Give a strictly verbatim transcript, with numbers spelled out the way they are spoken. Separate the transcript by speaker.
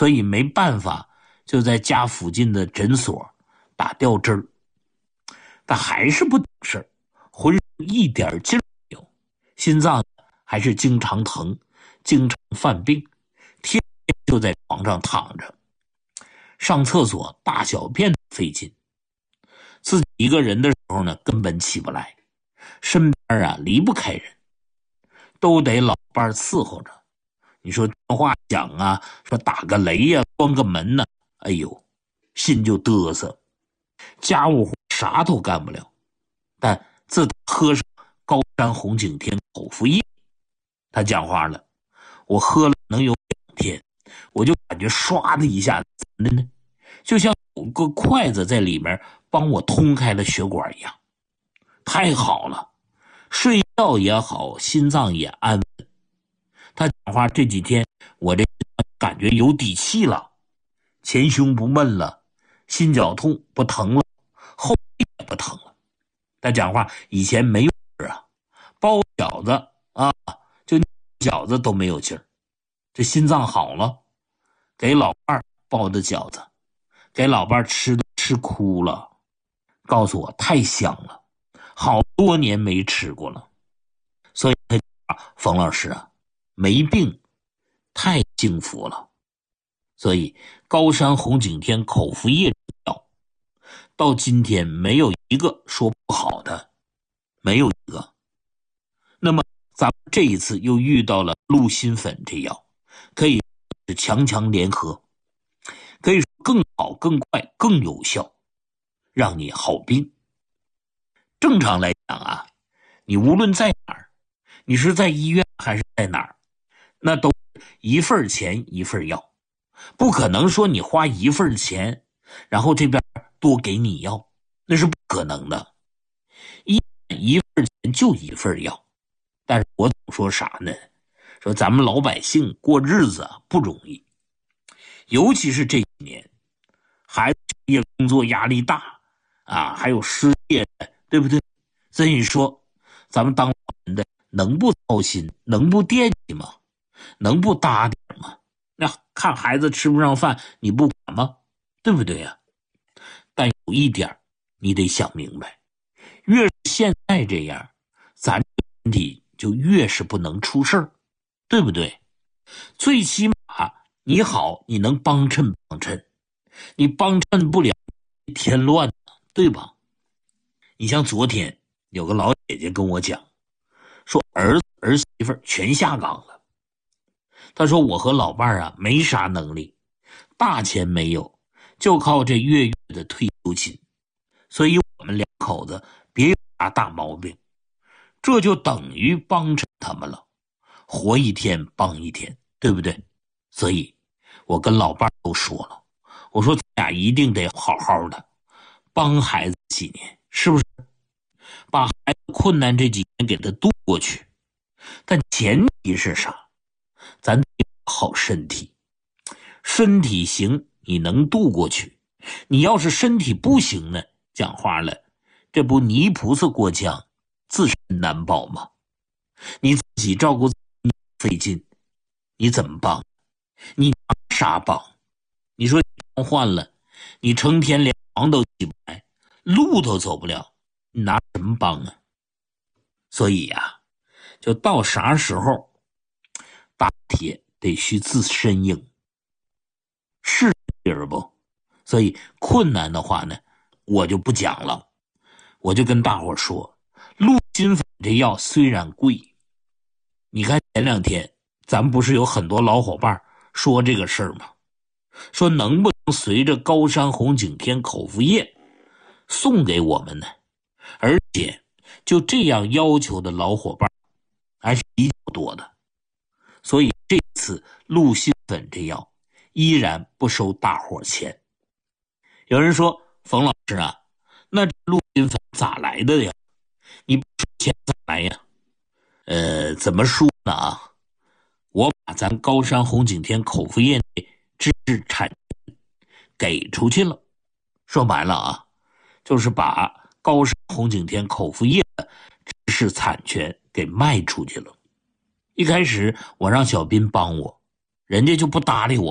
Speaker 1: 所以没办法，就在家附近的诊所打吊针儿，但还是不懂事儿，浑身一点劲儿没有，心脏还是经常疼，经常犯病，天天就在床上躺着，上厕所大小便费劲，自己一个人的时候呢，根本起不来，身边啊离不开人，都得老伴伺候着。你说电话响啊，说打个雷呀、啊，关个门呢、啊，哎呦，心就嘚瑟，家务活啥都干不了。但自喝上高山红景天口服液，他讲话了，我喝了能有两天，我就感觉唰的一下怎么的呢？就像有个筷子在里面帮我通开了血管一样，太好了，睡觉也好，心脏也安稳。他讲话这几天，我这感觉有底气了，前胸不闷了，心绞痛不疼了，后背也不疼了。他讲话以前没有劲儿啊，包饺子啊，就饺子都没有劲儿。这心脏好了，给老伴儿包的饺子，给老伴儿吃的吃哭了，告诉我太香了，好多年没吃过了。所以他讲，冯老师啊，没病太幸福了。所以高山红景天口服液药到今天没有一个说不好的，没有一个。那么咱们这一次又遇到了鹿心粉这药，可以是强强联合，可以说更好更快更有效，让你好病。正常来讲啊，你无论在哪儿，你是在医院还是在哪儿，那都一份钱一份药，不可能说你花一份钱然后这边多给你药，那是不可能的。一一份钱就一份药。但是我总说啥呢？说咱们老百姓过日子啊不容易，尤其是这几年，孩子业工作压力大啊，还有失业的，对不对？所以说，咱们当老人的能不操心，能不惦记吗？能不搭点吗？那看孩子吃不上饭，你不管吗？对不对呀、啊？但有一点你得想明白，越是现在这样，咱身体就越是不能出事儿，对不对？最起码你好，你能帮衬帮衬，你帮衬不了，添乱，对吧？你像昨天有个老姐姐跟我讲，说儿子儿媳妇全下岗了。她说我和老伴儿啊没啥能力，大钱没有，就靠这月月的退休金，所以我们两口子别有啥大毛病，这就等于帮衬他们了，活一天帮一天，对不对？所以我跟老伴儿都说了，我说咱俩一定得好好的帮孩子几年，是不是？把孩子困难这几年给他度过去，但前提是啥？咱得有好身体，身体行你能度过去，你要是身体不行呢，讲话了，这不泥菩萨过江自身难保吗？你自己照顾自己费劲，你怎么帮？你拿啥帮？你说你换了，你成天连床都起不来，路都走不了，你拿什么帮啊？所以呀、啊，就到啥时候，打铁得需自身硬，是理儿不？所以困难的话呢，我就不讲了，我就跟大伙说，鹿心粉这药虽然贵，你看前两天咱不是有很多老伙伴说这个事儿吗？说能不能随着高山红景天口服液送给我们呢？而且就这样要求的老伙伴还是比较多的，所以这次鹿心粉这药依然不收大伙钱。有人说，冯老师啊，那鹿心粉咋来的呀？你不收钱咋来呀？呃，怎么说呢啊？我把咱高山红景天口服液的知识产权给出去了，说白了啊，就是把高山红景天口服液的知识产权给卖出去了。一开始我让小斌帮我，人家就不搭理我。